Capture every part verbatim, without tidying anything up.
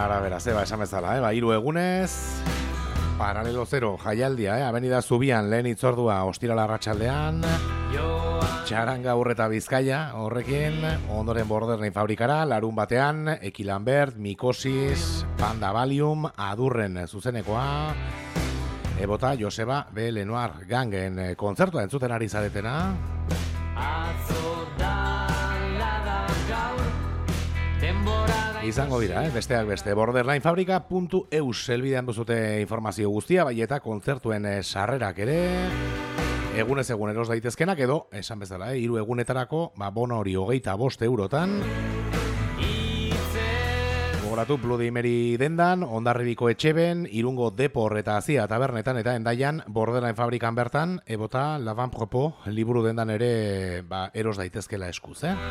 arabera, zeba esan bezala, eh? Ba, hiru egunez, paralelo zero jaialdia, eh? Avenida Zubian lehen itzordua ostirala arratsaldean, Txaranga Urreta Bizkaia, horrekin, ondoren Bordernein fabrikara, larun batean, Ekilambert, Mikosis, Panda Valium, Adurren zuzenekoa, Ebota, Joseba, B. Lenoir Gangen kontzertua entzuten ari zaretena. Izango dira, eh? Besteak beste, borderline fabrika puntu e u helbidean duzute informazio guztia, bai eta kontzertuen sarrerak ere, egunez egun eros daitezkenak edo, esan bezala, eh? Hiru egunetarako, ba, bono hori hogeita bost eurotan. Gogoratu, Bloody Mary dendan, Hondarribiko Etxeben, Irungo Depor eta Azia tabernetan eta Endaian, borderline fabrikan bertan, ebota, Lavan Propo, liburu dendan ere, ba, eros daitezkela eskuz, eh?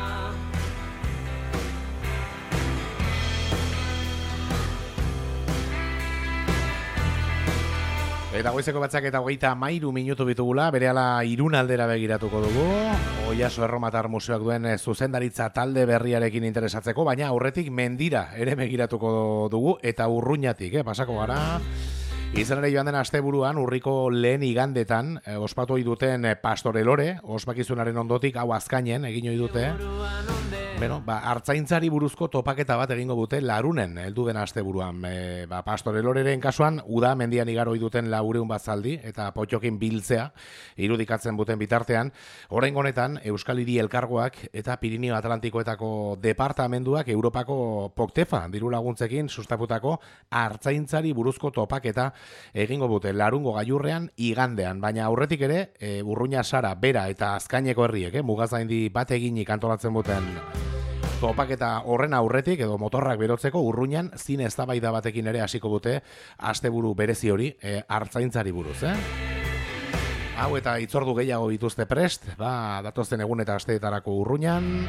Eta goizeko batzak eta hogeita mairu minutu bitugula, berehala Irun aldera begiratuko dugu. Oiaso Erromatar Museoak duen zuzendaritza talde berriarekin interesatzeko, baina aurretik Mendira ere begiratuko dugu, eta Urruñatik, eh, pasako gara. Izan ere joan den asteburuan, urriko lehen igandetan, eh, ospatu ohi duten Pastorelore, ospakizunaren ondotik, hau azkainen, egin ohi dute. Bueno, ba, artzaintzari buruzko topaketa bat egingo dute larunen, heldu den asteburuan. E, ba, Pastoreloreren kasuan, uda mendian igaroi duten laureun bat zaldi, eta potxokin biltzea, irudikatzen buten bitartean. Orain honetan, Euskal Hiri Elkargoak eta Pirinio Atlantikoetako departamenduak Europako Poktefa, diru laguntzekin sustaputako artzaintzari buruzko topaketa egingo dute larungo gailurrean igandean. Baina aurretik ere, e, Urruña Sara, Bera eta Azkaineko herriek, eh, mugazaindi bat eginik antolatzen duten topaketa horren aurretik edo motorrak berotzeko Urruñan zine eztabaida batekin ere hasiko dute asteburu berezi hori e, artzaintzari buruz, eh? Hau eta itzordu gehiago dituzte prest, ba, datozen egun eta asteetarako Urruñan.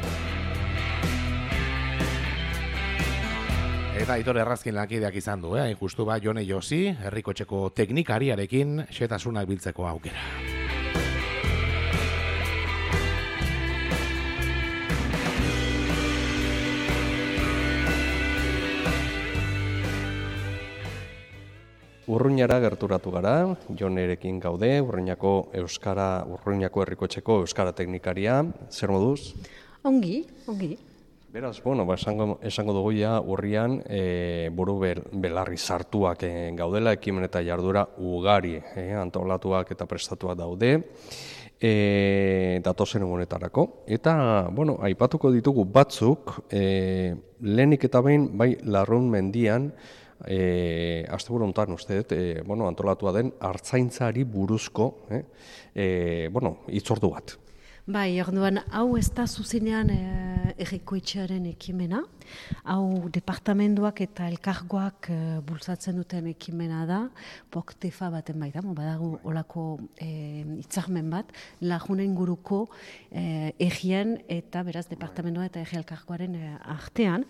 Eta Aitor Errazkin lankideak izan du, eh? Justu ba, Jone Josi, herrikotxeko teknikariarekin xetasunak biltzeko aukera. Urruñara gerturatu gara, Jonerekin gaude, Urruñako Euskara, Urruñako herrikotxeko Euskara teknikaria. Zer moduz? Ongi, ongi. Beraz, bueno, ba, esango, esango dugu ja urrian e, buru bel, belarri sartuak e, gaudela, ekimen eta jardura ugari e, antolatuak eta prestatuak daude. E, datozen egunetarako. Eta, bueno, aipatuko ditugu batzuk, e, lehenik eta behin, bai, Larrun mendian, E, asteburu honetan uste dut, e, bueno, antolatua den artzaintzari buruzko eh, e, bueno, itzordu bat. Bai, orduan, hau ez da zuzenean e, errikoetxearen ekimena, hau departamenduak eta elkargoak e, bultzatzen duten ekimena da, Poktefa baten baita, badago olako e, itzarmen bat, lagunen guruko e, egien eta beraz departamendua eta egi elkargoaren e, artean,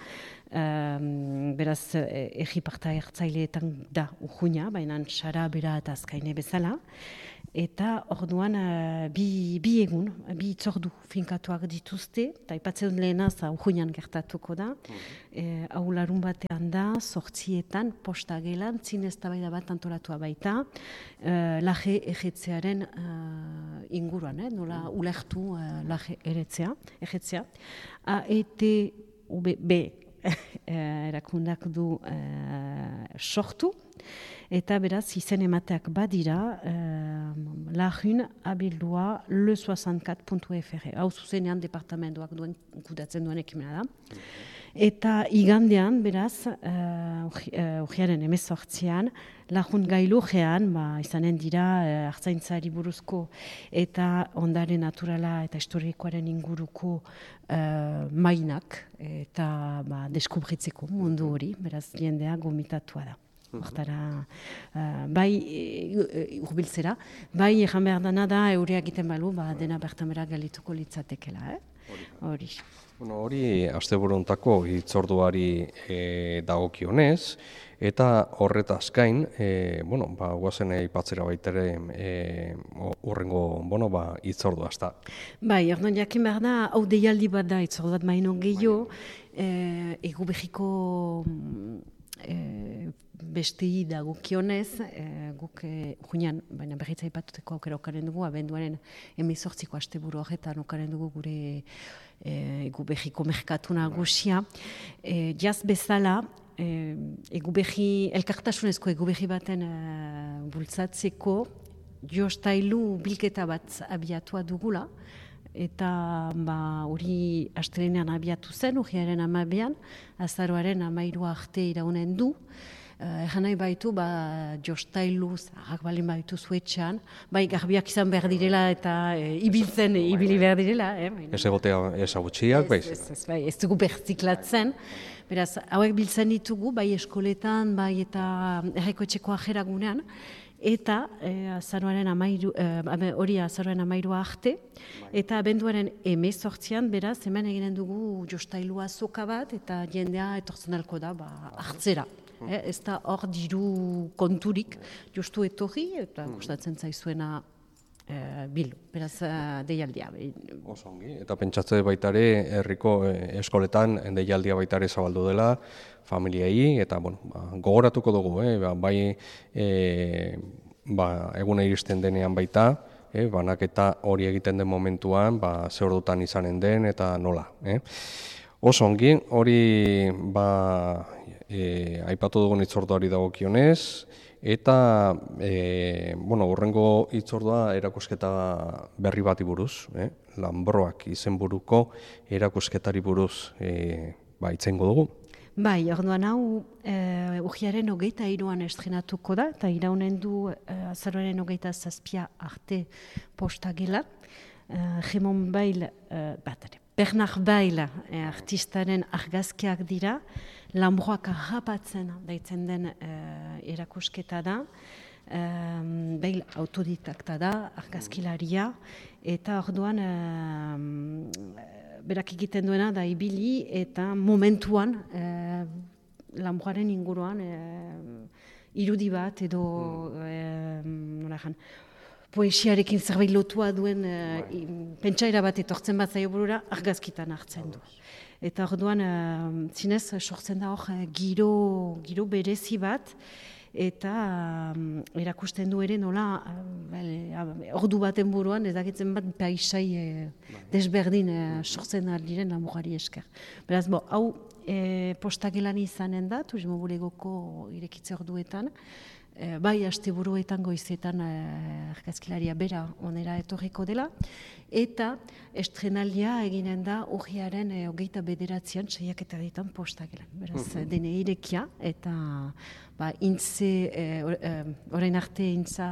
Um, beraz, egi parta ertzaileetan da Urruña, baina Sara, Bera eta Azkaine bezala. Eta orduan uh, bi, bi egun, bi itzordu finkatuak dituzte, eta aipatzen lehenaz Urruñan gertatuko da. E, hau larun batean da, sortzietan, posta gelan, zinez tabaida bat antolatua baita, uh, laje egetzearen uh, inguruan, eh? Nola ulertu uh, laje eretzea, egetzea. A E T U B erakundak du uh, sortu, eta beraz izen emateak badira uh, lagun abildua le soixante-quatre puntu f r. Hau zuzenean departamentoak duen kudatzen duen ekimena da. Eta igandean, beraz, urriaren uh, emezortzian, lagun gailujean, ba, izanen dira uh, artzaintzari buruzko eta ondare naturala eta historikoaren inguruko uh, mainak eta ba, deskubritzeko mundu hori, beraz, jendea gomitatua da. Hortara, uh, bai urbiltzera, bai egan behar dana da eurea egiten balu, ba, dena bertamera galituko litzatekela, eh? Hori. Bueno, hori asteburu-hontako hitzorduari e, dagokionez, eta horretaz gain, e, bueno, ba, guazen aipatzera baitere e, urrengo, bueno, ba, hitzordua, ezta. Bai, orduan jakin behar da, hau deialdi bat da hitzordu bat maino gehiago, e, Ego Behiko e, bestei dagokionez, e, guk e, juinan, baina berritza ipatuteko aukera okaren dugu, abenduaren hemezortziko asteburu horretan okaren dugu gure e, egu behiko merkatu nagusia. E, jaz bezala, e, egu behi, elkartasunezko egu behi baten e, bultzatzeko, jostailu bilketa bat abiatua dugula, eta hori ba, astelenean abiatu zen, urriaren amabian, azaroaren amairua arte iraunen du. Egan nahi baitu, ba, jostailu, zaharrak balin baitu zuetxean, bai garbiak izan behar direla eta e, ibiltzen, ibili behar direla. Eh? Ez egotea ezagutxiak, bai? Ez, ez, bai, ez dugu berziklatzen. Beraz, hauek biltzen ditugu, bai eskoletan, bai eta errekoetxeko ajeragunean, eta e, azaroaren amairu, e, hori azaroaren amairua arte, eta abenduaren hemezortzian, beraz, hemen eginen dugu jostailua azoka bat, eta jendea etortzen alko da ba, hartzera. Eh, ez da hor diru konturik justu etorri, eta gustatzen zaizuena e, bilu, beraz deialdia. Oso ongi, eta pentsatze baitare herriko eskoletan deialdia baitare zabaldu dela, familiai, eta bueno, ba, gogoratuko dugu, eh, ba, bai e, ba, eguna iristen denean baita, eh, banaketa hori egiten den momentuan, ba, ze ordutan izanen den, eta nola. Eh. Oso ongi, hori ba, e, aipatu dugun hitzorduari dagokionez, eta e, bueno, hurrengo hitzordua erakusketa berri bati buruz, eh, Lanbroak izenburuko erakusketari buruz e, ba, itzengo dugu. Bai, orduan hau e, urriaren hogeita hiruan estrenatuko da, eta iraunen du e, azaroaren hogeita zazpia arte postagela. E, Jemon Bail, e, bat ere, Bernard Bail e, artistaren argazkiak dira, Lanbroak harrapatzen daitzen den e, erakusketa da. E, Bail autodidakta da, argazkilaria, eta orduan e, berak egiten duena da ibili eta momentuan eh, Lanbroaren inguruan eh, irudi bat edo eh, nola jan, poesiarekin zerbait lotua duen eh, pentsaera bat etortzen bat zaio burura argazkitan hartzen du. Eta orduan eh, zinez sortzen da hor giro, giro berezi bat, eta um, erakusten du ere nola uh, ordu baten buruan edakitzen bat paisai eh, desberdin eh, sortzen diren Lanbrori esker. Beraz, bo, hau eh, postagelan izanen da, turismo bulegoko irekitze orduetan, eh, bai asteburuetan goizetan eh, argazkilaria bera onera etorriko dela, eta estrenaldia eginen da urriaren eh, hogeita bederatzean seiaketa ditan postagelan. Beraz, uh-huh. dene irekia, eta ba, intze, eh, orain arte intza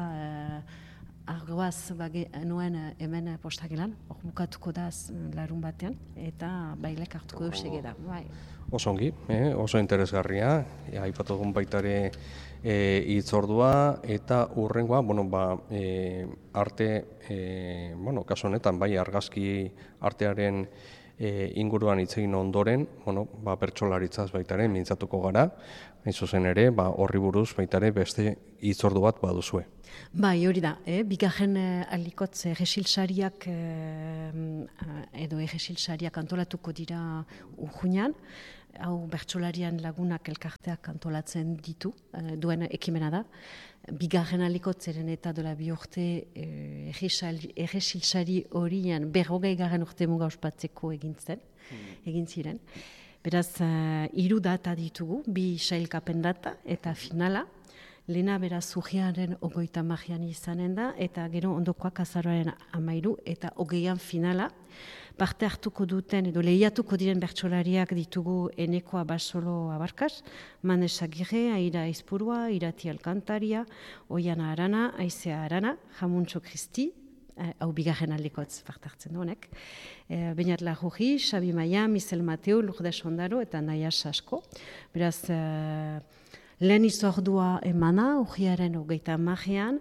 eh, argoaz bage, nuen eh, hemen postagelan, hor bukatuko da larun batean, eta bailek hartuko du segeda. Bai. Oso ongi, eh? Oso interesgarria, aipatu dugun baitare e, hitzordua, eta hurrengoa, bueno, ba, e, arte, e, bueno, kasu honetan, bai, argazki artearen e, inguruan hitz egin ondoren, bueno, ba, bertsolaritzaz baitaren mintzatuko gara, hain zuzen ere, ba, horri buruz baitare beste hitzordu bat baduzue. Bai, hori da, eh? bigarren eh, alikotz egesilsariak eh, edo egesilsariak antolatuko dira urjuinan, hau bertsolarian lagunak elkarteak antolatzen ditu, eh, duen ekimena da. Bigarren alikotzeren eta dola bi urte eh, egesilsari horian berrogei garren urte muga ospatzeko egin zen, egin ziren. Beraz, uh, hiru data ditugu, bi sailkapen data eta finala. Lehena beraz urriaren ogoita magian izanen da, eta gero ondokoak azaroaren amairu eta hogeian finala. Parte hartuko duten edo lehiatuko diren bertsolariak ditugu Enekoa Basolo Abarkas, Manes Agirre, Aira Aizpurua, Irati Alkantaria, Oiana Arana, Aizea Arana, Jamuntxo Kristi, hau bigarren aldikotz parte hartzen duenek. E, Beñat Larrugi, Xabi Maia, Mizel Mateo, Lourdes Ondaro eta Naia Sasko. Beraz, e, lehen izordua emana, urriaren hogeita hamarean,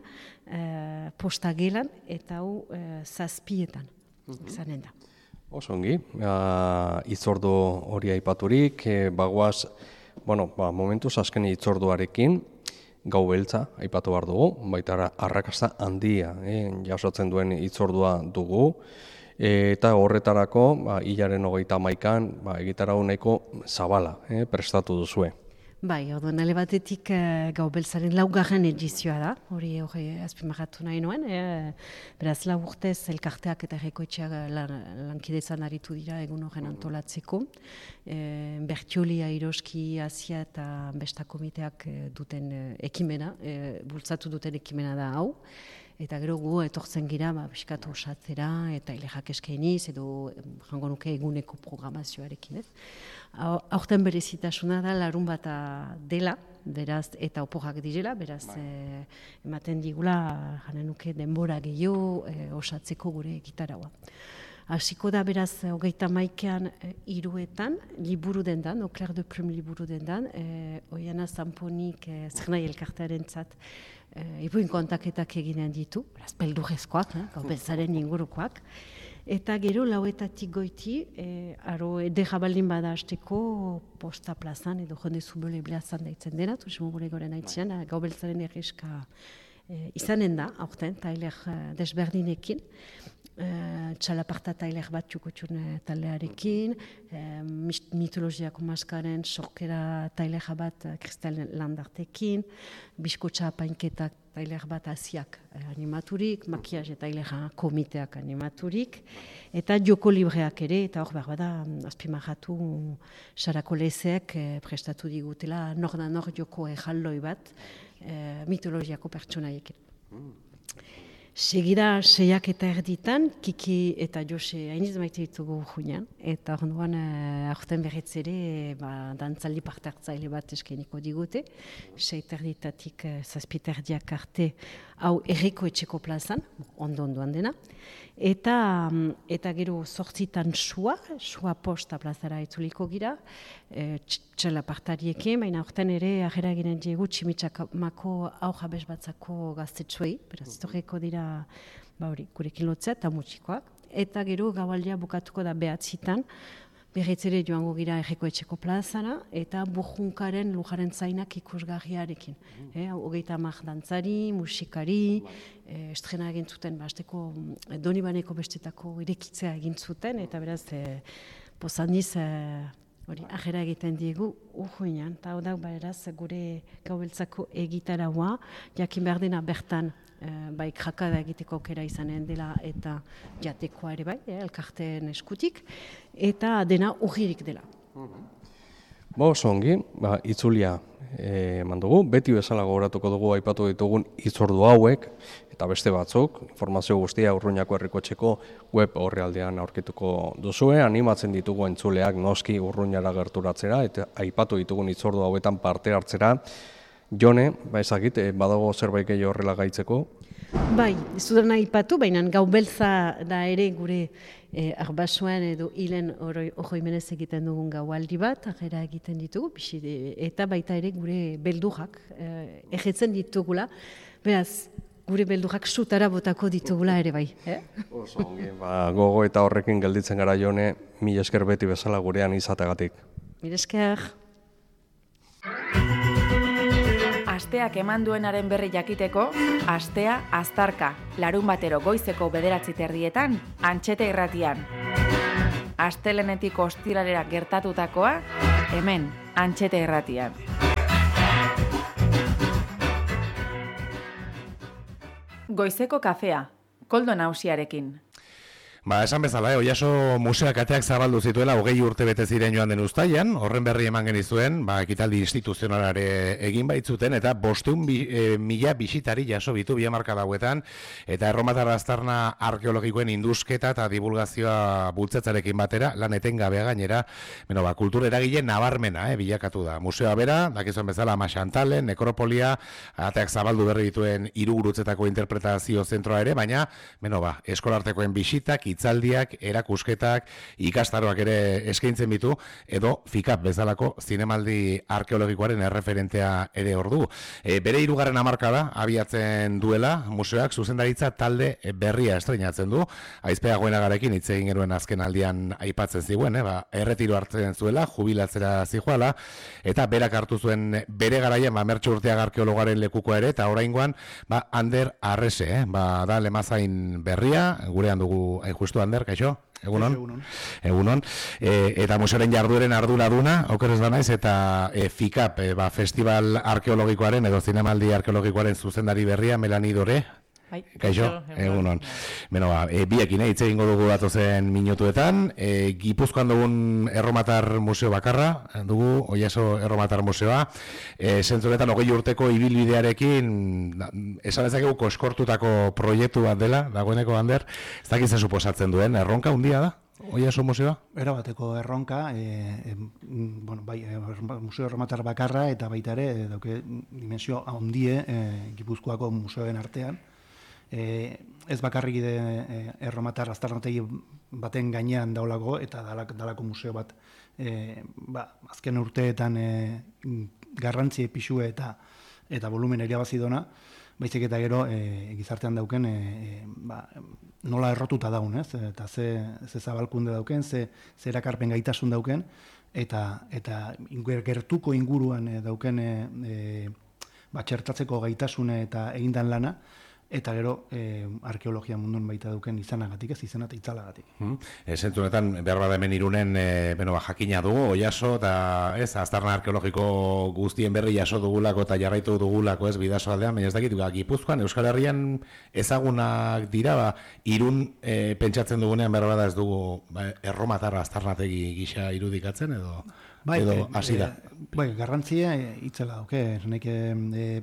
e, postagelan eta hau e, zazpietan izanen da. Oso ongi, uh, itzordu hori aipaturik, e, bagoaz, bueno, ba, momentuz azken itzorduarekin, gau beltza, aipatu behar dugu, baita arrakasta handia, eh, jasotzen duen hitzordua dugu, e, eta horretarako, ba, hilaren hogeita hamaikan, ba, egitarau nahiko zabala, eh, prestatu duzue. Bai, orduan ale batetik uh, Gau Beltzaren laugarren edizioa da, hori hori azpimarratu nahi nuen, e, beraz lau urtez elkarteak eta errekoetxeak lan, lankidetzan aritu dira egun horren antolatzeko. E, Bertiolia, Iroski, Asia eta Besta komiteak duten e, ekimena, e, bultzatu duten ekimena da hau. Eta gero gu etortzen gira, ba, biskatu osatzera eta ilerak eskainiz edo jango nuke eguneko programazioarekin ez. Aurten berezitasuna da larun bata dela, beraz, eta oporrak direla, beraz, e, ematen digula, janen nuke denbora gehiago e, osatzeko gure gitaraua. Hasiko da beraz, hogeita maikean e, iruetan, liburu dendan, Oclair de Plume liburu dendan, e, Oiana Zamponik e, zer nahi elkartearen zat, e, ipuin kontaketak eginen ditu, beraz, beldurrezkoak, eh, Gau Beltzaren ingurukoak. Eta gero lauetatik goiti, e, aro edera baldin bada hasteko posta plazan edo jende zubele plazan daitzen dena, turismo bulegoren haitzean, Gau Beltzaren erreska e, izanen da, aurten, tailer e, desberdinekin, e, txalaparta tailer bat jukotxun taldearekin, e, mitologiako maskaren sorkera tailer bat Kristal Landartekin, biskotxa apainketak tailer bat Asiak animaturik, makiaz eta tailera komiteak animaturik, eta joko libreak ere, eta hor behar bada, azpimarratu Sarako Lezeek eh, prestatu digutela nor da nor joko ejaldoi bat eh, mitologiako pertsonaiekin. Mm. Segida seiak eta erditan, Kiki eta Jose hainiz maite ditugu juinan, eta orduan uh, aurten berretz ere ba, dantzaldi parte hartzaile bat eskainiko digute, seit erditatik uh, zazpiterdiak arte hau erreko etxeko plazan, ondo-ondoan dena, eta, um, eta gero zortzitan sua, sua posta plazara etzuliko gira, e, txela partariekin, baina aurten ere agera ginen diegu tximitxamako hau jabez batzako gaztetxoei, beraz torreko dira ba hori, gurekin lotzea eta mutxikoak. Eta gero gaualdia bukatuko da behatzitan, berriz ere joango gira erreko etxeko plazara, eta burjunkaren lujaren zainak ikusgarriarekin. Mm. E, hogeita hamak dantzari, musikari, e, estrena egin zuten, ba, azteko Donibaneko bestetako irekitzea egin zuten, eta beraz, e, pozandiz, e, hori, ajera egiten diegu, urruinan, eta hau da, ba, eraz, gure Gau Beltzako egitaraua, jakin behar dena bertan, Uh, bai krakada egiteko aukera izanen dela eta jatekoa ere bai, eh, elkarteen eskutik, eta dena urririk dela. Ba, oso ongi, ba, itzulia eman dugu, beti bezala gogoratuko dugu aipatu ditugun hitzordu hauek, eta beste batzuk, informazio guztia Urruñako Herrikotxeko web orrialdean aurkituko duzue, animatzen ditugu entzuleak noski Urruñara gerturatzera, eta aipatu ditugun hitzordu hauetan parte hartzera. Jone, ba ezagit, badago zerbait gehiago horrela gaitzeko? Bai, ez dut nahi ipatu, baina Gau Beltza da ere gure eh, arbasoan edo hilen oroimenez egiten dugun gaualdi bat, agera egiten ditugu, bixide, eta baita ere gure beldurrak eh, egetzen ditugula, beraz, gure beldurrak sutara botako ditugula ere bai. Eh? Oso ongi, ba, gogo eta horrekin gelditzen gara Jone, mil esker beti bezala gurean izategatik. Mil esker. Asteak eman duenaren berri jakiteko, Astea Aztarka, larun batero goizeko bederatzi terdietan, Antxete Irratian. Astelenetik ostiralera gertatutakoa, hemen, Antxete Irratian. Goizeko kafea, Koldo Nausiarekin. Ba, esan bezala, eh, Oiaso museoak ateak zabaldu zituela hogei urte bete ziren joan den uztailan, horren berri eman genizuen, ba, ekitaldi instituzionalare egin baitzuten, eta bosteun bi, e, mila bisitari jaso bitu bi hamarkada hauetan, eta erromatar aztarna arkeologikoen indusketa eta divulgazioa bultzatzarekin batera, lan etengabea gainera, beno, ba, kultura eragile nabarmena, eh, bilakatu da. Museoa bera, dakizuen bezala, Maxantale, Nekropolia, ateak zabaldu berri dituen hiru gurutzetako interpretazio zentroa ere, baina, beno, ba, eskolartekoen bisitak, hitzaldiak, erakusketak, ikastaroak ere eskaintzen bitu, edo fikap bezalako zinemaldi arkeologikoaren erreferentea ere hor du. E, bere hirugarren hamarkada abiatzen duela, museoak zuzendaritza talde berria estreinatzen du, Aizpea Goenagarekin hitz egin genuen azken aldian aipatzen ziguen, eh? Ba, erretiro hartzen zuela, jubilatzera zijoala, eta berak hartu zuen bere garaian, ba, Mertxe Urteaga arkeologaren lekukoa ere, eta oraingoan, ba, Ander Arrese, eh? Ba, da Lemazain berria, gurean dugu hain justu Ander, kaixo? Egunon? Egunon. Egunon. E, eta museoaren jardueren arduraduna, oker ez da naiz, eta e, FIKAP, e, ba, Festival Arkeologikoaren edo Zinemaldi Arkeologikoaren zuzendari berria, Melani Dore. Bai, kaixo, egunon. Beno, ba, e, biekin, hitz egingo dugu datozen minutuetan. E, Gipuzkoan dugun Erromatar Museo bakarra, dugu, Oiaso Erromatar Museoa. E, Zentzuretan, hogei urteko ibilbidearekin, esan ezakegu koskortutako proiektu bat dela, dagoeneko Ander, ez dakitzen suposatzen duen, erronka handia da? Oiaso museoa? Era bateko erronka, e, e, bueno, bai, e, museo erromatar bakarra eta baita ere e, dauke dimensio handie e, Gipuzkoako museoen artean. E, ez bakarrik de e, erromatar aztarnategi baten gainean daulako eta dalak, dalako museo bat e, ba, azken urteetan e, garrantzi pixue eta eta volumen irabazi dona, baizik eta gero e, gizartean dauken e, e, ba, nola errotuta daun, ez? Eta ze, ze zabalkunde dauken, ze, ze erakarpen gaitasun dauken, eta, eta gertuko inguruan e, dauken e, e, ba, txertatzeko gaitasune eta egindan lana, eta gero e, arkeologia mundun baita duken izanagatik, ez izan eta itzalagatik. Hmm. E, Zentunetan, behar bada hemen Irunen, e, beno, ba, jakina dugu, Oiaso, eta ez, aztarna arkeologiko guztien berri jaso dugulako eta jarraitu dugulako, ez, bidaso aldean, baina ez dakit, Gipuzkoan, Euskal Herrian ezagunak dira, ba, Irun e, pentsatzen dugunean behar bada ez dugu ba, erromatarra aztarnategi gisa irudikatzen, edo, bai, edo hasi da. E, bai, garrantzia e, itzela dauke, nek, e,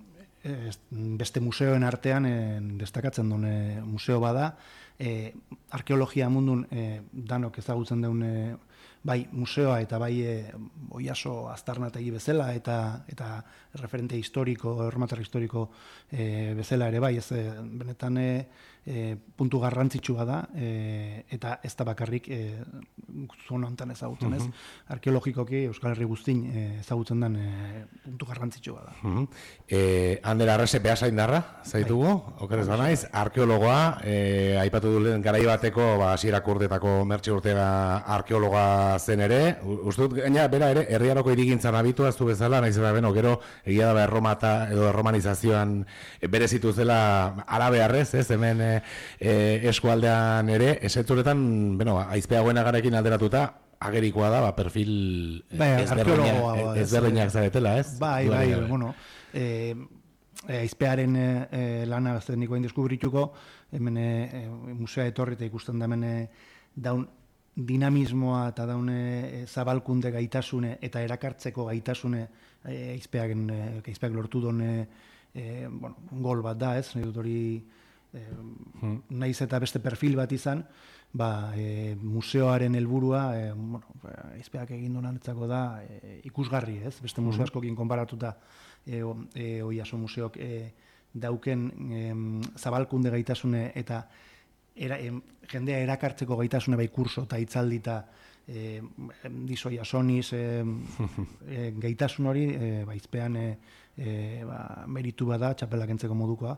beste museoen artean e, destakatzen duen e, museo bada, e, arkeologia mundun e, danok ezagutzen duen e, bai museoa eta bai e, Oiaso aztarnategi bezala eta eta referente historiko, erromatar historiko e, bezala ere bai, ez e, benetan e, e, puntu garrantzitsua da e, eta ez da bakarrik e, zona honetan ezagutzen ez. Uh-huh. Arkeologikoki Euskal Herri guztin e, ezagutzen den e, puntu garrantzitsua da. Uh-huh. e, Ander Arrese behasaindarra zaitugu, okerez banaiz, arkeologoa, e, aipatu du lehen garai bateko, ba, hasierak urteetako Mertxe Urtega arkeologa zen ere, uste dut gaina bera ere herriaroko hirigintzan abitua zu bezala, naiz eta beno, gero egia da erromata edo erromanizazioan berezitu zela arabearrez, ez, hemen e, e, eskualdean ere, esentzuretan, beno, aizpea goena garekin alderatuta, agerikoa da, ba, perfil bai, ezberdinak ez zaretela, ez? Bai, bai, bai, bueno, e, aizpearen e, e, lana zenikoen deskubrituko, hemen e, musea etorri eta ikusten da hemen e, daun dinamismoa eta daune zabalkunde gaitasune eta erakartzeko gaitasune e, aizpeaken, e, aizpeak lortu duen e, bueno, gol bat da, ez? Nahi dut hori e, hmm. naiz eta beste perfil bat izan, ba, e, museoaren helburua e, bueno, aizpeak egin duenanetzako da e, ikusgarri, ez? Beste museo askokin konparatuta e, e, Oiaso museok e, dauken e, zabalkunde gaitasune eta Era, em, jendea erakartzeko gaitasune bai kurso eta hitzaldi eta e, dizoia soniz e, e, gaitasun hori e, baizpean e, e, ba, meritu bada txapelak entzeko modukoa.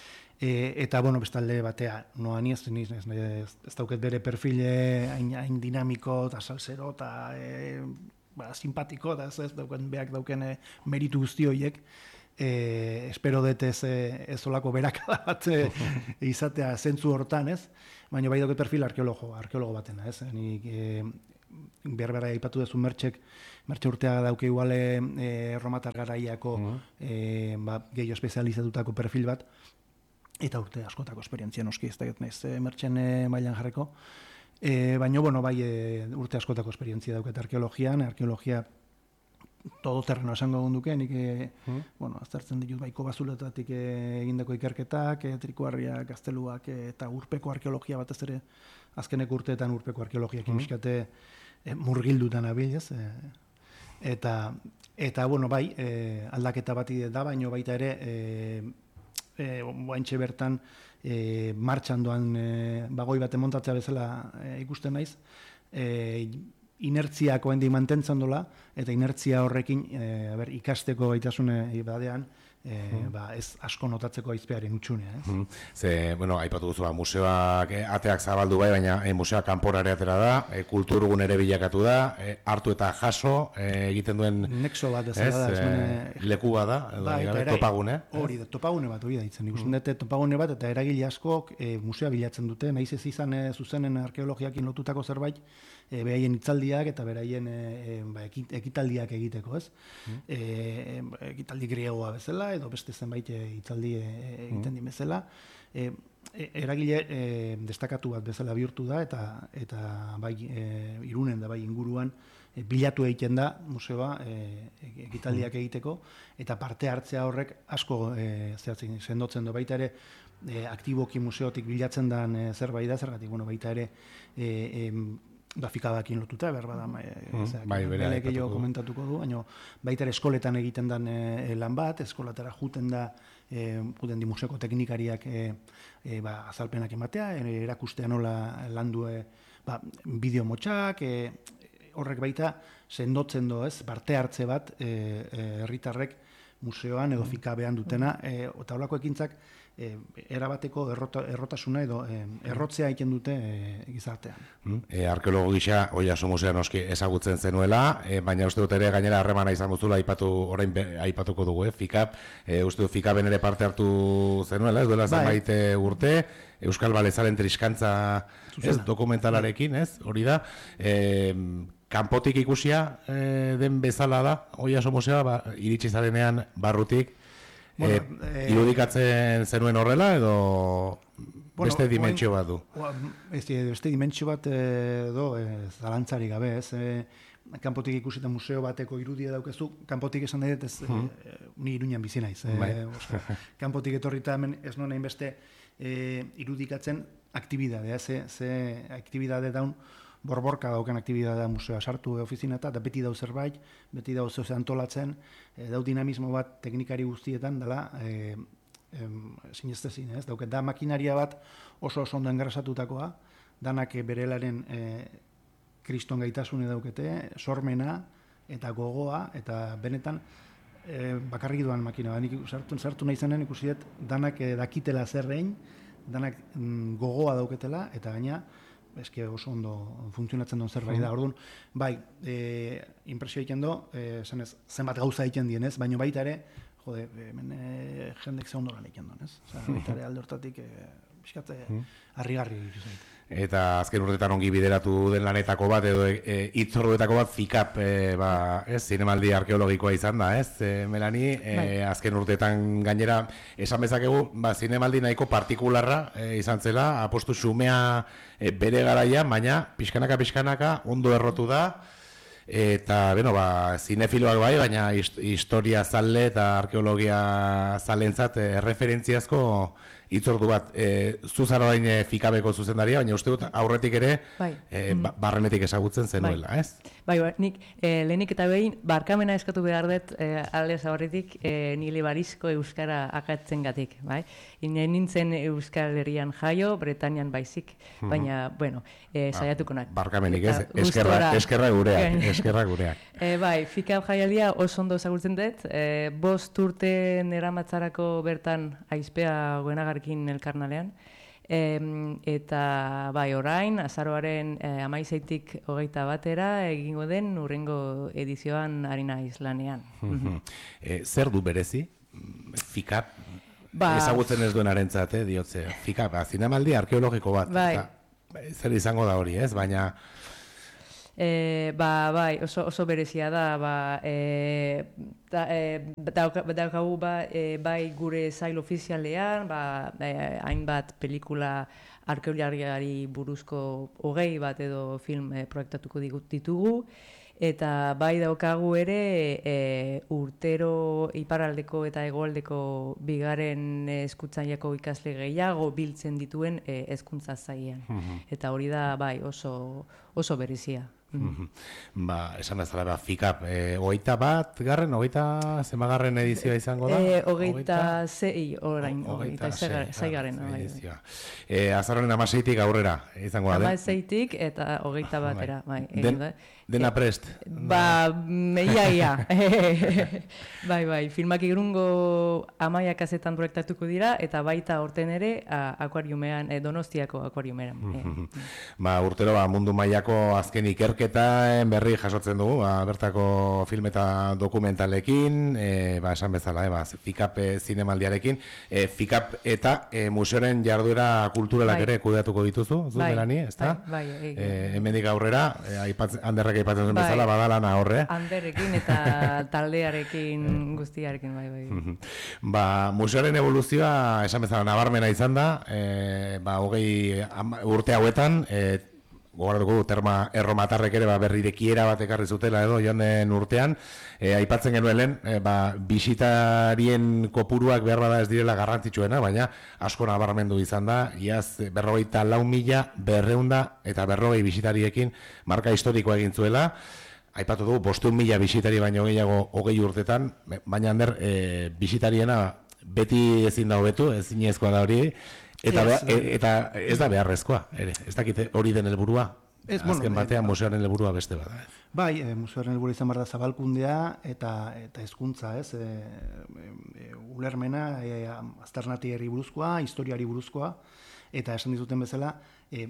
E, eta, bueno, bestalde batea, noa ni ez, ez, ez, ez dauket bere perfile hain, hain dinamiko eta salsero eta e, ba, simpatiko eta ez, ez dauken beak dauken e, meritu guzti horiek. E, espero dut ez, ez olako berakada bat e, izatea zentzu hortan, ez? Baina bai dauket perfil arkeologo, arkeologo batena, ez? Nik e, berbera aipatu duzu Mertxek, Mertxe Urteaga dauke iguale e, erromatar garaiako e, ba, gehiago espezializatutako perfil bat, eta urte askotako esperientzia noski, ez da naiz e, Mertxen e, mailan jarreko. E, baina, bueno, bai e, urte askotako esperientzia dauket arkeologian, arkeologia todo terreno esango gunduke, nik mm. bueno, aztertzen ditut baiko bazuletatik egindako ikerketak, e, trikuarriak, gazteluak e, eta urpeko arkeologia batez ere, azkeneko urteetan urpeko arkeologiak mm. imiskate e, murgildutan abilez. E, eta, eta, bueno, bai, e, aldaketa bati da, baino baita ere, e, e, oaintxe bertan, e, martxan doan e, bagoi baten montatzea bezala e, ikusten naiz, e, inertziako hendi mantentzen dola, eta inertzia horrekin e, ber, ikasteko gaitasune badean E, ba, ez asko notatzeko aizpearen utxunea. Ez? Mm. Ze, bueno, aipatu duzu, ba, museoak eh, ateak zabaldu bai, baina eh, museoak kanporare atera da, eh, kulturgun ere bilakatu da, eh, hartu eta jaso eh, egiten duen nexo bat bezala da, eh, leku bat da, edo, ba, gabe, topagune. Hori da, topagune bat, hori da ditzen. Ikusten dute topagune bat, eta eragile askok e, museoa bilatzen dute, nahiz ez izan e, zuzenen arkeologiakin lotutako zerbait, e, beraien hitzaldiak eta beraien e, e, ba, ekitaldiak egiteko, ez? Mm. E, ekitaldi griegoa bezala, edo beste zenbait hitzaldi e, egiten di bezala. E, e, eragile e, destakatu bat bezala bihurtu da, eta eta bai e, Irunen da bai inguruan e, bilatu egiten da museoa e, ekitaldiak egiteko, eta parte hartzea horrek asko e, zehatzen sendotzen du baita ere e, aktiboki museotik bilatzen den e, zerbait da, zergatik, bueno, baita ere e, e, da fikabakin lotuta, behar bada, mm, bai, bere gehiago komentatuko du, baina baita ere eskoletan egiten den e, lan bat, eskolatara juten da, e, juten di museoko teknikariak e, e, ba, azalpenak ematea, e, erakustea nola landu e, ba, bideo motxak, e, horrek baita sendotzen do, ez, parte hartze bat herritarrek e, museoan edo fikabean dutena, e, eta holako ekintzak e, erabateko errota, errotasuna edo e, errotzea egiten dute e, gizartean. Mm. E, arkeologo gisa, Oiaso musea noski ezagutzen zenuela, e, baina uste dut ere gainera harremana izan duzula aipatu, orain be, aipatuko dugu, eh? Fikap, e, uste dut Fikaben ere parte hartu zenuela, ez duela zenbait urte, Euskal Balezaren triskantza ez, dokumentalarekin, ez, hori da, e, kanpotik ikusia e, den bezala da, Oiaso musea, ba, iritsi zarenean barrutik, bueno, e, e, irudikatzen zenuen horrela, edo bueno, beste dimentsio bat du? Ez, beste dimentsio bat edo e, zalantzari gabe, ez, e, kanpotik ikusita museo bateko irudia daukezu, kanpotik esan dut, ez, hmm. e, ni Iruñan bizi naiz. E, kanpotik etorrita hemen ez nuen hainbeste e, irudikatzen aktibidadea, ze, ze aktibidade daun, borborka dauken aktibidadea museoa sartu ofizinata, eta beti dau zerbait, beti dau zeu antolatzen, e, dau dinamismo bat teknikari guztietan dela, e, e, sinestezin, ez? Dauket, da makinaria bat oso oso ondo engrasatutakoa, danak berelaren e, kriston gaitasune daukete, sormena eta gogoa, eta benetan e, bakarrik duan makina. Nik sartu, sartu nahi zenen ikusi dut, danak e, dakitela zerrein, danak mm, gogoa dauketela, eta gaina, eske oso ondo funtzionatzen duen zerbait da. Orduan, bai, e, impresio egiten do, e, zenez, zenbat gauza egiten dienez, baina baita ere, jode, hemen e, jendek ze ondo lan egiten duen, ez? Osa, baita ere alde hortatik, e, pixkat, harrigarri egiten zait. Eta azken urteetan ongi bideratu den lanetako bat, edo hitzorduetako e, bat Fikap, e, ba, ez, zinemaldi arkeologikoa izan da, ez, e, Melani, e, bai. Azken urteetan gainera, esan bezakegu, ba, zinemaldi nahiko partikularra e, izan zela, apostu xumea e, bere garaian, baina pixkanaka-pixkanaka ondo errotu da, eta, bueno, ba, zinefiloak bai, baina historia zale eta arkeologia zalentzat e, referentziazko hitzordu bat, e, zuzara orain e, Fikabeko zuzendaria, baina uste dut aurretik ere bai. e, ba, barrenetik ezagutzen zenuela, bai. Ez? Bai, bai, nik e, lehenik eta behin barkamena eskatu behar dut e, alde zabarretik e, nile barizko euskara akatzen gatik, bai? Ine nintzen Euskal Herrian jaio, Bretanian baizik, baina, mm-hmm. bueno, e, saiatukonak. Barkamenik ez, eskerra, eskerra gureak, eskerra gureak. E, bai, Fikab jaialdia oso ondo ezagutzen dut, e, bost urte neramatzarako bertan aizpea goenagar elkarnalean, e, eta bai orain, azaroaren e, amaizeitik hogeita batera egingo den urrengo edizioan ari naiz lanean. e, zer du berezi? Fikap? Ba, ezagutzen ez duen arentzat, eh, diotze. Fikap, zinemaldi arkeologiko bat. Bai. Eta, zer izango da hori, ez? Baina... E, ba, bai, oso, oso berezia da, ba, e, da, e, daukagu ba, e, bai gure zail ofizialean, ba, e, hainbat pelikula arkeologiari buruzko hogei bat edo film e, proiektatuko ditugu, eta bai daukagu ere e, urtero iparraldeko eta hegoaldeko bigarren hezkuntzaiako ikasle gehiago biltzen dituen e, hezkuntza zailean. Mm-hmm. Eta hori da bai oso, oso berezia. Mm. Ba, esan bezala ba, Fikap, e, hogeita bat garren, hogeita zemagarren edizioa izango da? E, hogeita zei, orain, hogeita zei garren. E, Azaroren amaseitik aurrera izango da? Amaseitik eta hogeita batera, bai. Den, Dena prest. Ba, ia, ia. Bai, bai, filmak irungo Amaia kazetan proiektatuko dira, eta baita aurten ere akuariumean, Donostiako akuariumean. Ba, urtero ba, mundu mailako azken ikerketaen berri jasotzen dugu, ba, bertako film eta dokumentalekin, e, ba, esan bezala, e, ba, FICAP zinemaldiarekin, e, FICAP eta e, museoren jarduera kulturalak ere kudeatuko dituzu, zu Melani, ezta? Bai, bai. E, hemendik aurrera, e, aipatzen, Anderrek aipatzen zuen bezala, badalana horre. Anderrekin eta taldearekin guztiarekin, bai, bai. Ba, museoaren evoluzioa, esan bezala, nabarmena izan da, e, ba, hogei urte hauetan, e, gogoratuko terma erromatarrek ere ba, berrirekiera bat ekarri zutela edo joan den urtean, e, aipatzen genuen lehen, e, ba, bisitarien kopuruak behar bada ez direla garrantzitsuena, baina asko nabarmendu izan da, iaz berrogeita lau mila berreunda eta berrogei bisitariekin marka historikoa egin zuela. Aipatu dugu, bosteun mila bisitari baino gehiago hogei urtetan, baina Ander, e, bisitariena beti ezin da hobetu, ezinezkoa da hori, eta, yes, beha, e, eta ez da beharrezkoa, ere, ez dakite hori den helburua, azken batean museoaren helburua beste bada. Bai, e, museoaren helburua izan behar da zabalkundea eta eta hezkuntza, ez, e, e, ulermena, e, aztarnatiari buruzkoa, historiari buruzkoa, eta esan dizuten bezala, e,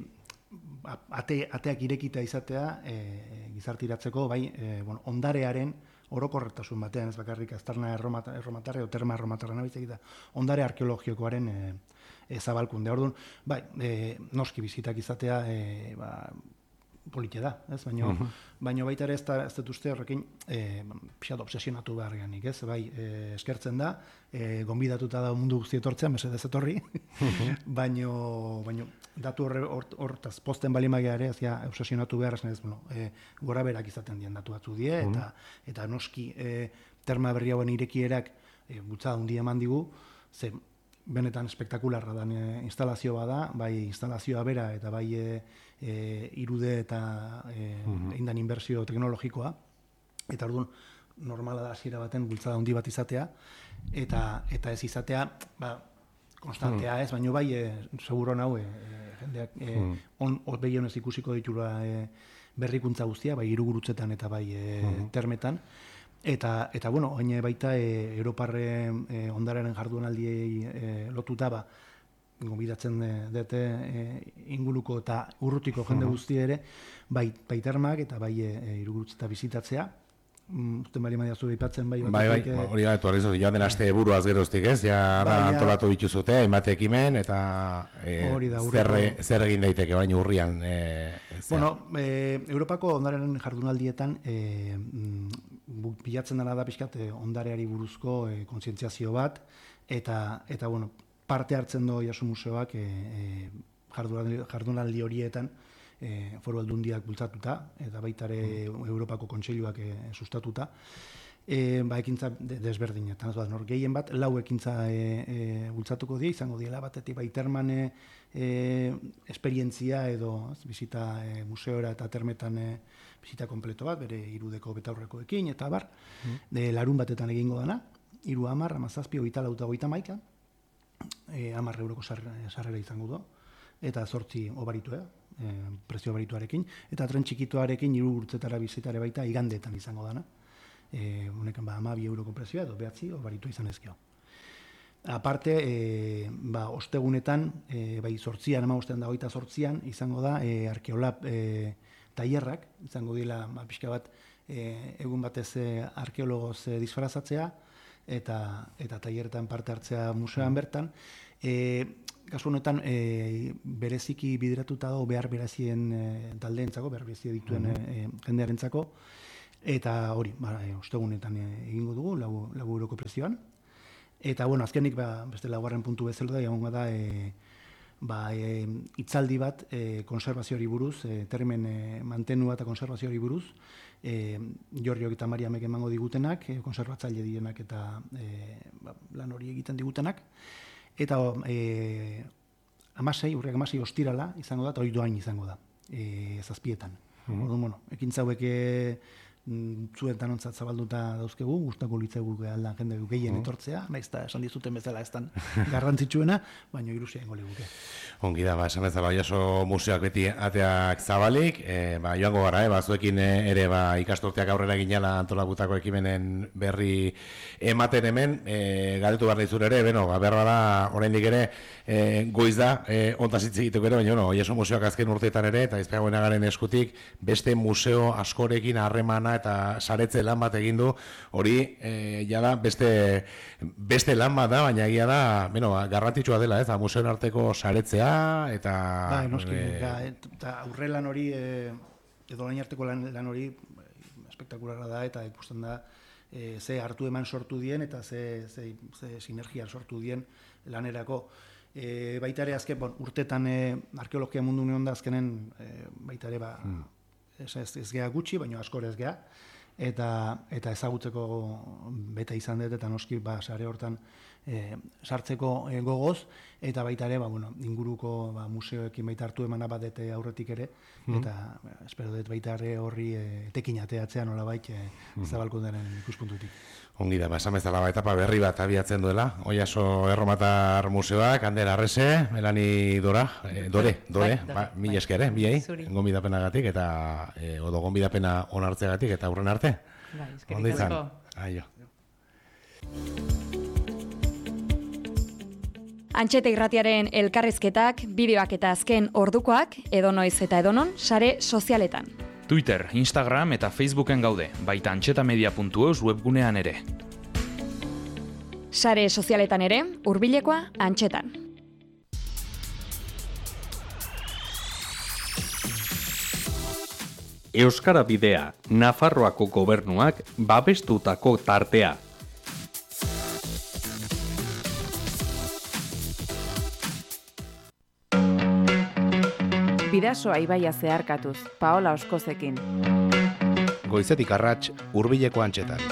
ate, ateak irekita izatea e, gizartiratzeko, bai, e, bueno, ondarearen orokorretasun batean, ez bakarrik aztarna erromatarra, o terma erromatarra nabitzek eta ondare arkeologikoaren e, e, zabalkunde. Orduan, bai, e, noski bizitak izatea e, ba, politia da, ez? Baina, uh-huh. baina baita ere ez da ez dut uste horrekin e, pixat obsesionatu behar genik, ez? Bai, e, eskertzen da, e, gonbidatuta da mundu guzti etortzean, mesedez etorri, uh-huh. baino, baino datu hortaz or, posten balimagia ere, ez ja, obsesionatu behar, ez, bueno, e, gora berak izaten dien datu batzu die, uh-huh. eta, eta noski e, terma berri hauen irekierak e, bultzada hundi eman digu, ze benetan espektakularra dan e, instalazio bada, bai instalazioa bera eta bai e, e, irude eta e, uh-huh. eindan inbertsio teknologikoa, eta orduan normala da hasiera baten bultzada handi bat izatea, eta eta ez izatea, ba, konstantea uh-huh. ez, baino bai, e, seguro nau, e, jendeak e, uh-huh. on, begionez ikusiko ditura e, berrikuntza guztia, bai hirugurutzetan eta bai e, uh-huh. termetan, Eta, eta bueno, hain baita e, Europarre e, ondararen jardunaldiei e, lotuta ba, gonbidatzen dute e, inguluko eta urrutiko jende guzti ere, bai, bai termak eta bai e, irugurutze eta bizitatzea. Uzten bali madia zure ipatzen bai. Bai, bai, e, hori da, etu argizu, joan den aste buruaz geroztik ez, ja bai, antolatu dituzute, hainbat ekimen, eta e, da, zer, zer egin daiteke baina urrian. E, bueno, e, Europako ondaren jardunaldietan e, bilatzen dela da pixkat e, ondareari buruzko e, kontzientziazio bat, eta, eta bueno, parte hartzen do Jaso Museoak e, e, jardunaldi, jardunaldi horietan, E, foru aldundiak bultzatuta, eta baita ere mm. Europako Kontseiluak e, sustatuta, e, ba, ekintza desberdinetan. Nor gehien bat, lau ekintza e, e, bultzatuko die, izango diela batetik bai terman e, e, esperientzia edo ez, bizita e, museora eta termetan e, bizita kompleto bat, bere irudeko betaurrekoekin, eta bar, mm. de, larun batetan egingo dana, iru amar, amazazpi, oita lauta, oita maika, e, amar euroko sarrera izango du, eta zortzi obaritu, eh? E, prezio obarituarekin, eta tren txikituarekin hiru urtetara bizitare baita igandeetan izango dana. E, honekan ba hamabi euroko prezioa edo behatzi obaritua izan ezkeo. Aparte, e, ba, ostegunetan, e, bai zortzian, hamabostean da hogeita zortzian, izango da e, arkeolab e, tailerrak, izango dira ba, pixka bat e, egun batez e, arkeologoz e, disfrazatzea, eta, eta tailerretan parte hartzea museoan bertan. E, Kasu honetan, e, bereziki bideratuta dago behar berezien e, taldeentzako, behar berezie dituen e, jendearentzako, eta hori, ba, e, ostegunetan e, egingo dugu, lau, lau euroko prezioan. Eta, bueno, azkenik, ba, beste laugarren puntu bezala da, egongo da, e, ba, e, itzaldi bat e, konservazioari buruz, e, termen e, mantenua eta konservazioari buruz, e, Jorriok eta Mariamek emango digutenak, e, konservatzaile dienak eta e, ba, lan hori egiten digutenak, eta e, amasei, urriak amasei ostirala izango da, eta hori doain izango da, e, zazpietan. Mm-hmm. Orduan, bueno, ekintza hauek zuen tanontzat zabalduta dauzkegu, gustako litzegu aldan jende gehien etortzea, naiz eta esan dizuten bezala ez dan garrantzitsuena, baina ilusia ingo liguke. Ongi da, ba, esan bezala, Oiaso museoak beti ateak zabalik, e, ba, joango gara, e, ba, zuekin ere ba, ikasturteak aurrera ginela antolakutako ekimenen berri ematen hemen, e, galdetu behar dizur ere, beno, ba, berra da, oraindik ere, e, goiz da, e, ontaz hitz egiteko ere, baina, no, Oiaso museoak azken urteetan ere, eta izpeagoena garen eskutik, beste museo askorekin harremana eta saretze lan bat egin du, hori, e, jada, beste, beste lan bat da, baina egia da, beno, garrantzitsua dela, ez, da, museoen arteko saretzea, eta... Ba, noski, e, eta aurrelan hori, e, edo lain arteko lan, lan hori, espektakularra da, eta ikusten da, e, ze hartu eman sortu dien, eta ze, ze, ze sinergia sortu dien lanerako. E, baita ere azken, bon, urtetan e, arkeologia mundu union da azkenen, e, baita ere, ba, mm. ez, ez, ez gea gutxi, baina askor ez gea, eta, eta ezagutzeko beta izan dut, eta noski, ba, sare hortan, E, sartzeko e, gogoz, eta baita ere, ba, bueno, inguruko ba, museoekin baita hartu emana badete aurretik ere, mm. eta ba, espero dut baita ere horri e, etekin ateatzea nola bait e, mm. zabalkundaren ikuspuntutik. Ongi da, ba, esan bezala, ba, etapa berri bat abiatzen duela, Oiaso Erromatar Museoak, Ander Arrese, Melani Dora, e, Dore, Dore, ba, mila esker, eh, biei, gonbidapenagatik, eta e, odo gonbidapena onartzeagatik, eta aurren arte. Bai, eskerrik asko. Aio. Antxeta irratiaren elkarrizketak, bideoak eta azken ordukoak, edonoiz eta edonon, sare sozialetan. Twitter, Instagram eta Facebooken gaude, baita antxetamedia puntu eus webgunean ere. Sare sozialetan ere, hurbilekoa Antxetan. Euskara Bidea, Nafarroako gobernuak babestutako tartea. Bidasoa ibaia zeharkatuz, Paola Oskozekin. Goizetik arrats, hurbileko Antxetan.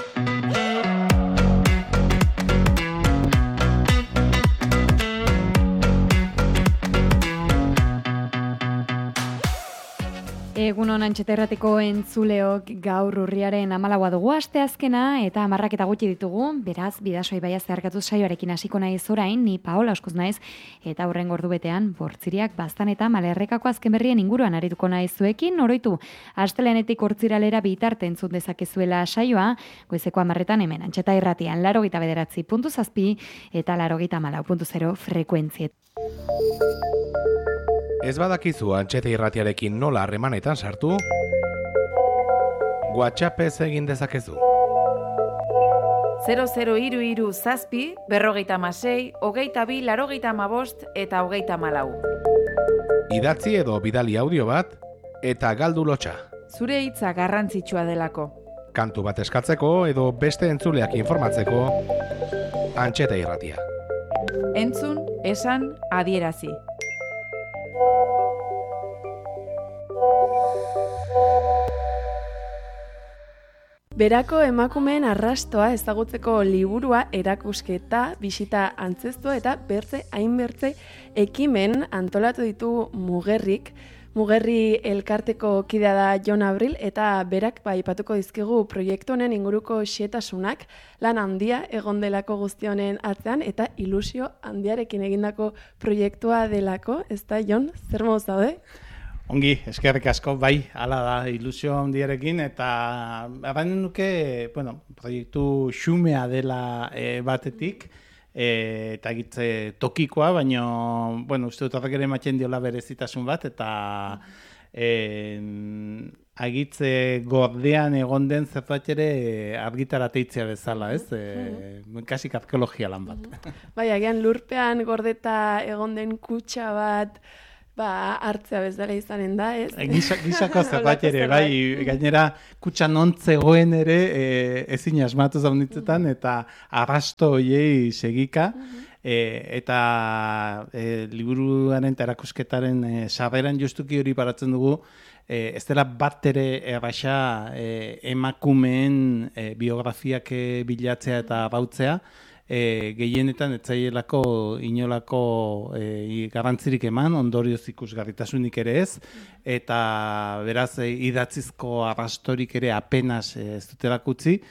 Egunon Antxeta irratiko entzuleok, gaur urriaren hamalaua dugu asteazkena eta hamarrak eta gutxi ditugu, beraz, Bidasoa ibaia zeharkatuz saioarekin hasiko naiz orain, ni Paola Oskoz naiz, eta hurrengo ordu betean, Bortziriak, Baztan eta Malerrekako azken berrien inguruan arituko naiz zuekin, oroitu, astelenetik hortziralera bitarte entzun dezakezuela saioa, goizeko hamarretan hemen Antxeta irratian, laurogeita bederatzi puntu zazpi eta laurogeita hamalau puntu zero frekuentziet. Ez badakizu Antxeta irratiarekin nola harremanetan sartu, WhatsAppez egin dezakezu. zero zero hiru hiru zazpi, berrogeita hamasei, hogeita bi, laurogeita hamabost eta hogeita hamalau. Idatzi edo bidali audio bat eta galdu lotxa. Zure hitza garrantzitsua delako. Kantu bat eskatzeko edo beste entzuleak informatzeko, Antxeta irratia. Entzun, esan, adierazi. Berako emakumeen arrastoa ezagutzeko liburua erakusketa, bisita antzeztua eta bertze hainbertze ekimen antolatu ditu Mugerrik. Mugerri elkarteko kidea da Jon Abril eta berak ba aipatuko dizkigu proiektu honen inguruko xehetasunak, lan handia egon delako guzti honen atzean eta ilusio handiarekin egindako proiektua delako, ezta Jon, zer moduz daude? Ongi, eskerrik asko, bai, hala da, ilusio handiarekin, eta abainen nuke, bueno, proiektu xumea dela e, batetik, e, eta egitze tokikoa, baina, bueno, uste dut horrek ere ematen diola berezitasun bat, eta e, agitze gordean egon den zerbait ere argitara teitzea bezala, ez? E, kasik arkeologia lan bat. Bai, agian lurpean gordeta egon den kutxa bat, ba, hartzea bezala izanen da, ez? Gisa, gisako zerbait ere, bai, gainera kutxa nontzegoen ere e, ezin asmatu zaunitzetan, eta arrasto hoiei segika, e, eta e, liburuaren eta erakusketaren e, sarreran justuki hori paratzen dugu, e, ez dela bat ere erraxa e, emakumeen e, biografiak e, bilatzea eta bautzea, e, gehienetan etzaielako inolako e, garrantzirik eman, ondorioz ikusgarritasunik ere ez, eta beraz e, idatzizko arrastorik ere apenas e, ez dutelak utzi,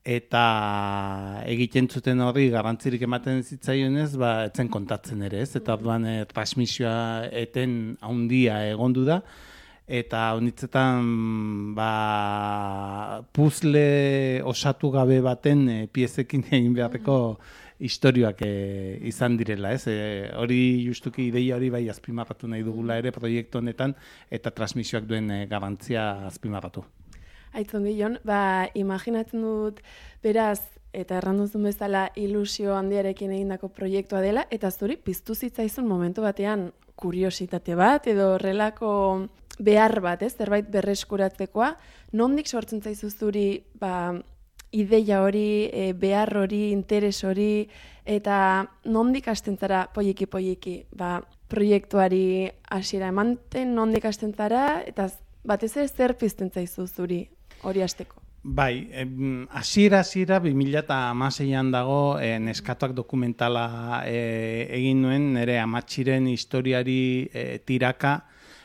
eta egiten zuten horri garrantzirik ematen zitzaionez, ba, etzen kontatzen ere ez, eta orduan e, transmisioa eten handia egondu da, eta honitzetan ba, puzle osatu gabe baten e, piezekin egin beharreko istorioak e, izan direla, ez? E, hori justuki ideia hori bai azpimarratu nahi dugula ere proiektu honetan eta transmisioak duen e, garrantzia azpimarratu. Aitzon Gion, ba, imaginatzen dut beraz, eta erranduzun bezala ilusio handiarekin egindako proiektua dela, eta zuri piztu zitzaizun momentu batean kuriositate bat, edo horrelako behar bat, ez, zerbait berreskuratzekoa, nondik sortzen zaizu zuri ba, ideia hori, e, behar hori, interes hori, eta nondik hasten zara poieki-poieki, ba, proiektuari hasiera emanten, nondik hasten zara, eta batez ere zer pizten zaizu zuri hori hasteko? Bai, hasiera hasiera bi mila hamaseian dago e, neskatoak dokumentala e, egin nuen, nire amatxiren historiari e, tiraka,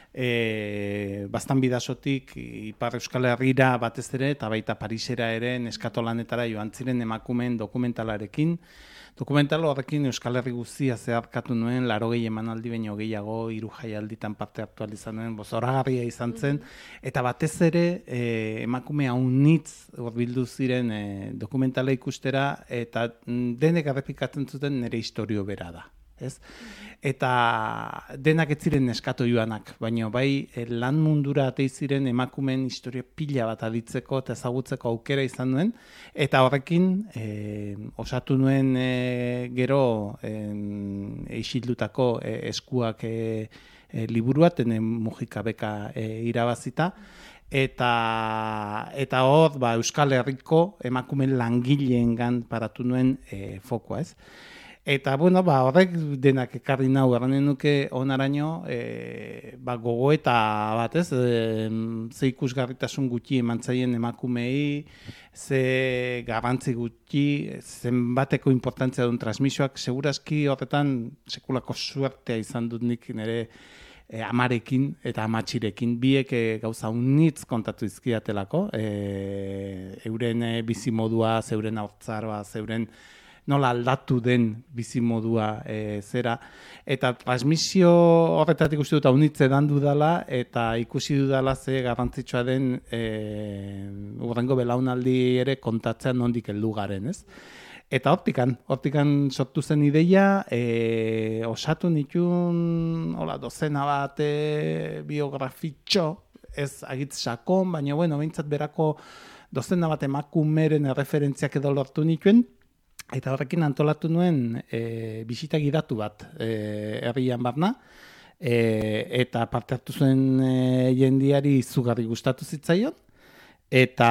E, bastan bidasotik Ipar Euskal Herrira batez ere eta baita Parisera ere neskatolanetara joan ziren emakumeen dokumentalarekin. Dokumental horrekin Euskal Herri guztia zeharkatu nuen, laurogei emanaldi baino gehiago, hiru jaialditan parte hartu ahal izan nuen, zoragarria izan zen, eta batez ere e, emakume haunitz hurbildu ziren e, dokumentala ikustera, eta denek errepikatzen zuten nire historio bera da. Ez? Eta denak ez ziren neskato joanak, baina bai lan mundura atei ziren emakumeen historia pila bat aditzeko eta ezagutzeko aukera izan duen, eta horrekin e, osatu nuen e, gero e, eixildutako e, eskuak e, e, liburua, tene Mujika beka e, irabazita, eta eta hor ba, Euskal Herriko emakumeen langileengan paratu nuen e, fokoa, ez? Eta, bueno, ba, horrek denak ekarri nau, erranen nuke onaraino, e, ba, gogoeta bat, ez, e, ze ikusgarritasun gutxi emantzaien emakumei, ze garrantzi gutxi, zenbateko importantzia duen transmisioak, segurazki horretan sekulako suertea izan dut nik nire e, amarekin eta amatxirekin, biek e, gauza unitz kontatu izkiatelako, e, euren e, bizimodua, zeuren haurtzaroa, zeuren nola aldatu den bizimodua e, zera. Eta transmisio horretatik uste dut haunitze dan dudala, eta ikusi dudala ze garrantzitsua den e, urrengo belaunaldi ere kontatzea nondik heldu garen, ez? Eta hortikan, hortikan sortu zen ideia, e, osatu nituen, hola, dozena bat e, biografitxo, ez agitz sakon, baina bueno, behintzat berako dozena bat emakumeren erreferentziak edo lortu nituen, eta horrekin antolatu nuen e, bisita gidatu bat e, herrian barna, e, eta parte hartu zuen e, jendiari izugarri gustatu zitzaion, eta,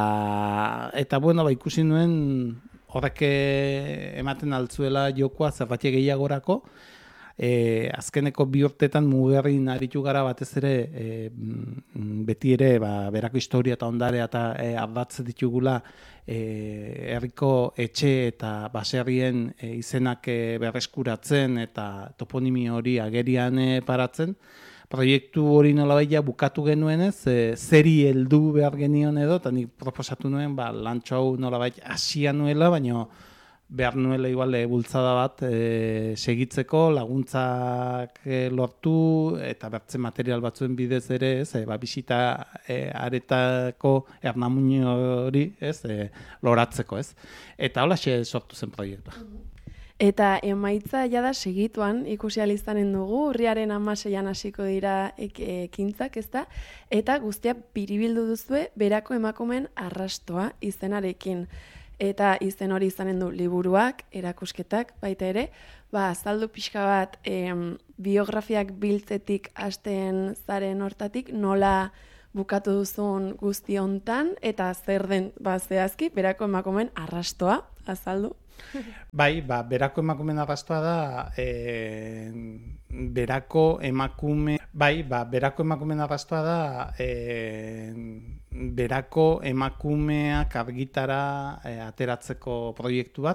eta bueno, ba, ikusi nuen horrek ematen altzuela jokoa zerbait gehiagorako, E, azkeneko bi urtetan mugerrin aritu gara batez ere e, beti ere ba, berako historia eta ondarea eta e, ardatz ditugula e, herriko etxe eta baserrien e, izenak e, berreskuratzen eta toponimi hori agerian e, paratzen. Proiektu hori nolabaita bukatu genuenez, e, zeri heldu behar genion edo, eta nik proposatu nuen ba, lantxo hau nolabait hasia nuela, baina behar nuela igual e, bultzada bat e, segitzeko, laguntzak e, lortu eta bertzen material batzuen bidez ere, ez, e, ba, bisita e, aretako ernamuño hori, ez, e, loratzeko, ez. Eta holaxe sortu zen proiektua. Eta emaitza jada segituan ikusi ahal izanen dugu, urriaren hamaseian hasiko dira ekintzak, ezta? Eta guztia biribildu duzue berako emakumeen arrastoa izenarekin. Eta izen hori izanen du liburuak, erakusketak, baita ere, ba, azaldu pixka bat em, biografiak biltzetik hasten zaren hortatik, nola bukatu duzun guzti hontan, eta zer den ba, zehazki, berako emakumeen arrastoa, azaldu? Bai, ba, berako emakumeen arrastoa da, e, berako emakume, bai, ba, berako emakumeen arrastoa da, e, berako emakumeak argitara e, ateratzeko proiektu bat,